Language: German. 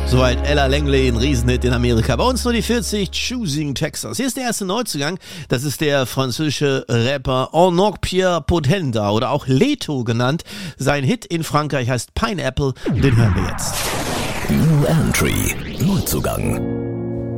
Soweit Ella Langley, ein Riesenhit in Amerika. Bei uns nur die 40, Choosing Texas. Hier ist der erste Neuzugang. Das ist der französische Rapper Enoch Pierre Potenda oder auch Leto genannt. Sein Hit in Frankreich heißt Pineapple. Den hören wir jetzt. New Entry, Neuzugang.